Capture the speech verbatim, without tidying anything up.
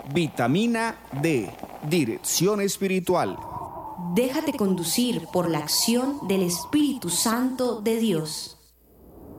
Vitamina D, Dirección Espiritual. Déjate conducir por la acción del Espíritu Santo de Dios.